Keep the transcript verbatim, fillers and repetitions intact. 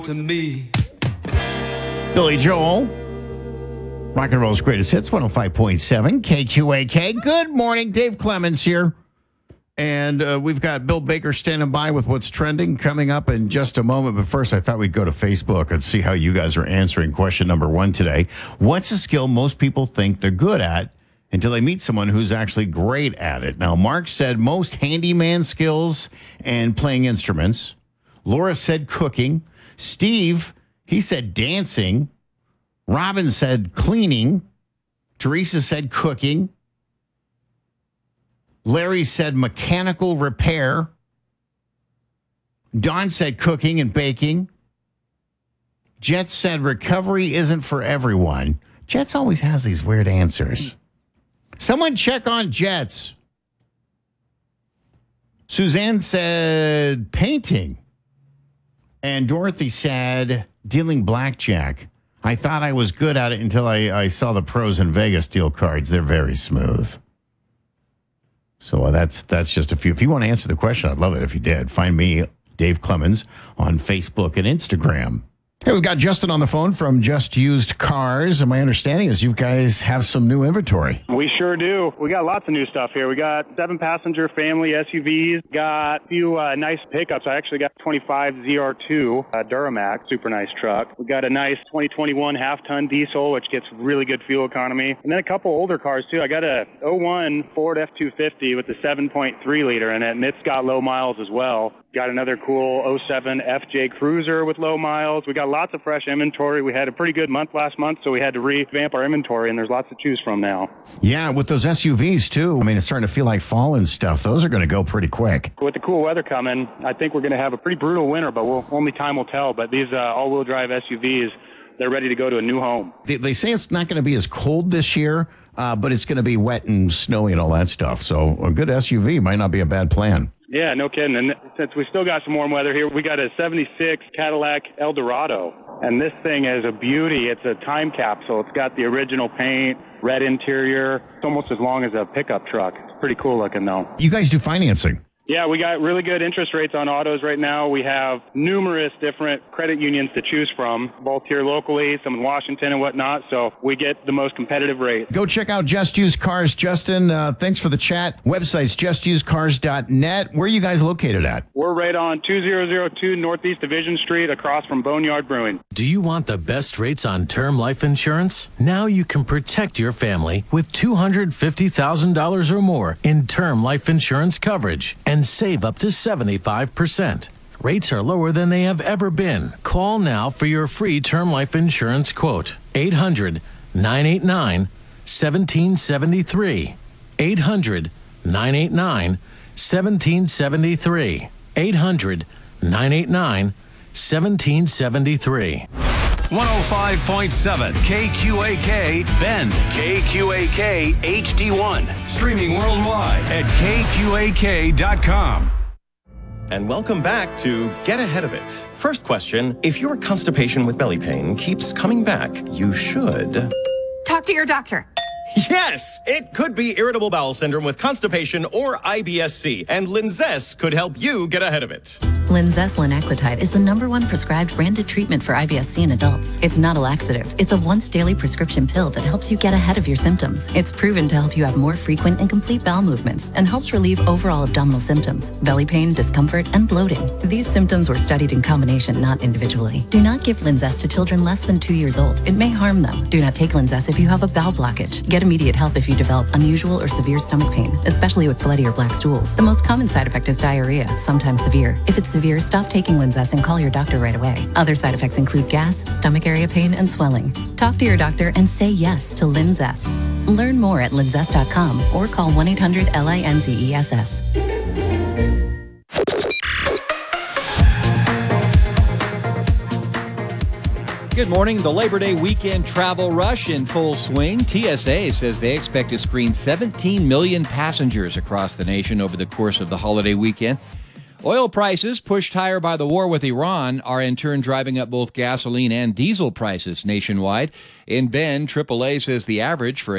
to me. Billy Joel, rock and roll's greatest hits, one oh five point seven K Q A K. Good morning, Dave Clemens here. And uh, we've got Bill Baker standing by with what's trending coming up in just a moment. But first, I thought we'd go to Facebook and see how you guys are answering question number one today. What's a skill most people think they're good at until they meet someone who's actually great at it? Now, Mark said most handyman skills and playing instruments. Laura said cooking. Steve, he said dancing. Robin said cleaning. Teresa said cooking. Larry said mechanical repair. Don said cooking and baking. Jet said recovery isn't for everyone. Jets always has these weird answers. Someone check on Jets. Suzanne said painting. And Dorothy said dealing blackjack. I thought I was good at it until I, I saw the pros in Vegas deal cards. They're very smooth. So uh, that's that's just a few. If you want to answer the question, I'd love it if you did. Find me, Dave Clemens, on Facebook and Instagram. Hey, we've got Justin on the phone from Just Used Cars, and my understanding is you guys have some new inventory. We sure do. We got lots of new stuff here. We got seven-passenger family S U Vs, got a few uh, nice pickups. I actually got twenty-five Z R two uh, Duramax, super nice truck. We got a nice twenty twenty-one half-ton diesel, which gets really good fuel economy. And then a couple older cars, too. I got a oh one Ford F two fifty with a seven point three liter in it, and it's got low miles as well. Got another cool oh seven F J Cruiser with low miles. We got lots of fresh inventory. We had a pretty good month last month, so we had to revamp our inventory, and there's lots to choose from now. Yeah, with those S U Vs, too. I mean, it's starting to feel like fall and stuff. Those are going to go pretty quick. With the cool weather coming, I think we're going to have a pretty brutal winter, but we'll, only time will tell. But these uh, all-wheel drive S U Vs, they're ready to go to a new home. They, they say it's not going to be as cold this year, uh, but it's going to be wet and snowy and all that stuff. So a good S U V might not be a bad plan. Yeah, no kidding. And since we still got some warm weather here, we got a seventy-six Cadillac Eldorado. And this thing is a beauty. It's a time capsule. It's got the original paint, red interior. It's almost as long as a pickup truck. It's pretty cool looking, though. You guys do financing? Yeah, we got really good interest rates on autos right now. We have numerous different credit unions to choose from, both here locally, some in Washington and whatnot, so we get the most competitive rate. Go check out Just Used Cars. Justin, uh, thanks for the chat. Website's just used cars dot net. Where are you guys located at? We're right on two thousand two Northeast Division Street across from Boneyard Brewing. Do you want the best rates on term life insurance? Now you can protect your family with two hundred fifty thousand dollars or more in term life insurance coverage and save up to seventy-five percent. Rates are lower than they have ever been. Call now for your free term life insurance quote. eight hundred, nine eight nine, one seven seven three. eight hundred, nine eight nine, one seven seven three. eight hundred, nine eight nine, one seven seven three. one oh five point seven K Q A K, Bend, K Q A K H D one. Streaming worldwide at K Q A K dot com. And welcome back to Get Ahead of It. First question, if your constipation with belly pain keeps coming back, you should... Talk to your doctor. Yes! It could be irritable bowel syndrome with constipation or I B S C, and Linzess could help you get ahead of it. Linzess linaclotide is the number one prescribed branded treatment for I B S C in adults. It's not a laxative. It's a once-daily prescription pill that helps you get ahead of your symptoms. It's proven to help you have more frequent and complete bowel movements and helps relieve overall abdominal symptoms, belly pain, discomfort, and bloating. These symptoms were studied in combination, not individually. Do not give Linzess to children less than two years old. It may harm them. Do not take Linzess if you have a bowel blockage. Get immediate help if you develop unusual or severe stomach pain, especially with bloody or black stools. The most common side effect is diarrhea, sometimes severe. If it's severe, stop taking Linzess and call your doctor right away. Other side effects include gas, stomach area pain, and swelling. Talk to your doctor and say yes to Linzess. Learn more at linzess dot com or call one eight hundred L I N Z E S S. Good morning. The Labor Day weekend travel rush in full swing. T S A says they expect to screen seventeen million passengers across the nation over the course of the holiday weekend. Oil prices, pushed higher by the war with Iran, are in turn driving up both gasoline and diesel prices nationwide. In Bend, triple A says the average for a